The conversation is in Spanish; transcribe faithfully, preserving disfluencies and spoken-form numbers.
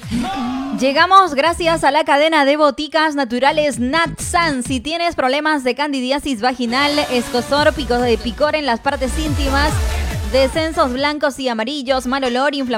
Llegamos gracias a la cadena de boticas naturales Natsan. Si tienes problemas de candidiasis vaginal, escozor, pico de picor en las partes íntimas, descensos blancos y amarillos, mal olor, inflamación